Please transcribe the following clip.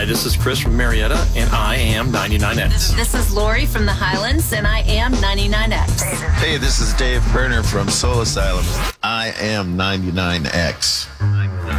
Hi, this is Chris from Marietta, and I am 99X. This is Lori from the Highlands, and I am 99X. Hey, this is Dave Berner from Soul Asylum. I am 99X.